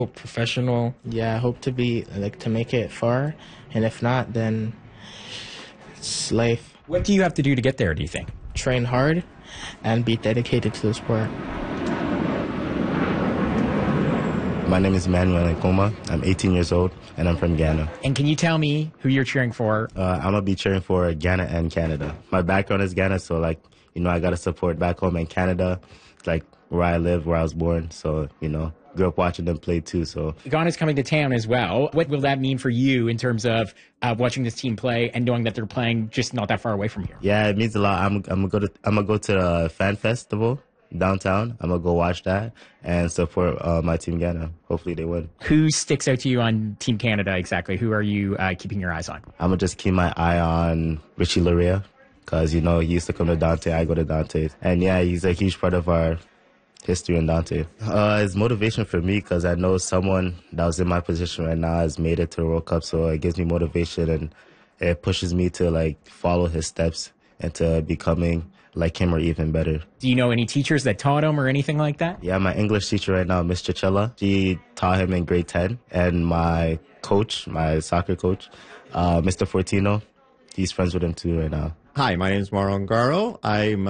Professional. Yeah, I hope to be like to make it far, and if not, then it's life. What do you have to do to get there, do you think? Train hard and be dedicated to the sport. My name is Manuel Nkoma. I'm 18 years old, and I'm from Ghana. And can you tell me who you're cheering for? I'm going to be cheering for Ghana and Canada. My background is Ghana, so, I got to support back home in Canada, where I live, where I was born. So, grew up watching them play, too. So Ghana's coming to town as well. What will that mean for you in terms of watching this team play and knowing that they're playing just not that far away from here? Yeah, it means a lot. I'm gonna go to the fan festival downtown. I'm gonna go watch that and support my team Ghana. Hopefully they win. Who sticks out to you on Team Canada exactly? Who are you keeping your eyes on? I'm gonna just keep my eye on Richie Laryea because he used to come to Dante. I go to Dante's, and yeah, he's a huge part of our history in Dante. It's motivation for me because I know someone that was in my position right now has made it to the World Cup, so it gives me motivation and it pushes me to follow his steps into becoming like him or even better. Do you know any teachers that taught him or anything like that? Yeah, my English teacher right now, Miss Chichella, she taught him in grade 10. And my coach, my soccer coach, Mr. Fortino, he's friends with him too right now. Hi, my name is Mauro Ungaro. I'm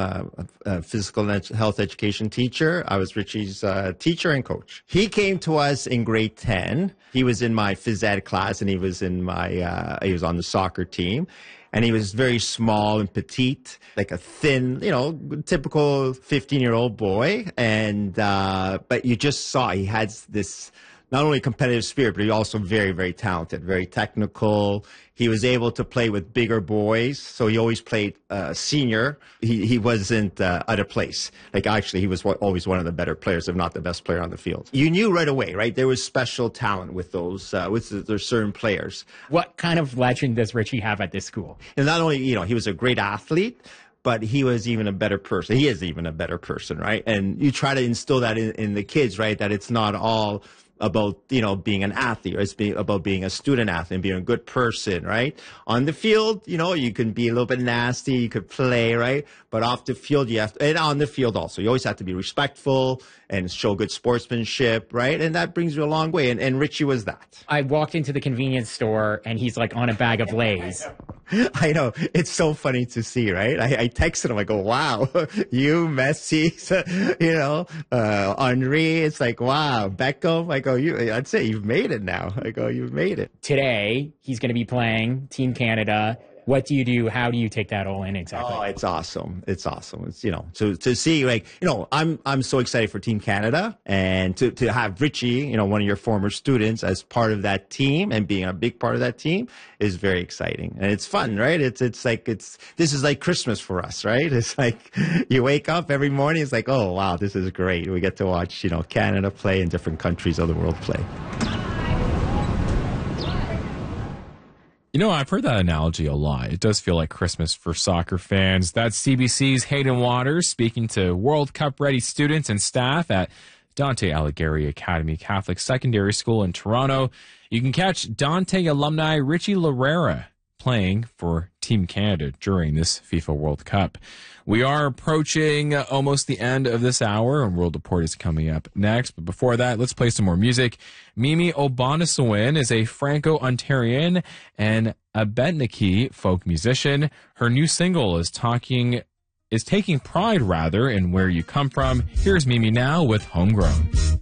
a physical health education teacher. I was Richie's teacher and coach. He came to us in grade 10. He was in my phys ed class and he was in he was on the soccer team. And he was very small and petite, like a thin, typical 15-year-old boy. And, but you just saw he had this not only competitive spirit, but he also very, very talented, very technical. He was able to play with bigger boys, so he always played senior. He wasn't out of place. Actually, he was always one of the better players, if not the best player on the field. You knew right away, right? There was special talent with those, there's certain players. What kind of legend does Richie have at this school? And not only, he was a great athlete, but he was even a better person. He is even a better person, right? And you try to instill that in the kids, right? That it's not all about, being an athlete, or it's about being a student athlete and being a good person, right? On the field, you can be a little bit nasty, you could play, right? But off the field, and on the field also, you always have to be respectful and show good sportsmanship, right? And that brings you a long way. And Richie was that. I walked into the convenience store and he's on a bag of Lay's. I know. It's so funny to see, right? I texted him. I go, wow, you, Messi, Henry. It's wow, Beckham. I go, I'd say you've made it now. I go, you've made it. Today, he's going to be playing Team Canada. What do you do? How do you take that all in exactly? Oh, it's awesome. It's awesome. It's, to see, I'm so excited for Team Canada and to have Richie, one of your former students as part of that team and being a big part of that team is very exciting. And it's fun, right? This is like Christmas for us, right? It's you wake up every morning. It's oh, wow, this is great. We get to watch, Canada play and different countries of the world play. I've heard that analogy a lot. It does feel like Christmas for soccer fans. That's CBC's Hayden Waters speaking to World Cup ready students and staff at Dante Alighieri Academy Catholic Secondary School in Toronto. You can catch Dante alumni Richie Laryea playing for Team Canada during this FIFA World Cup. We are approaching almost the end of this hour, and World Report is coming up next. But before that, let's play some more music. Mimi Obanisiwin is a Franco-Ontarian and Abetniki folk musician. Her new single is taking pride in where you come from. Here's Mimi now with Homegrown.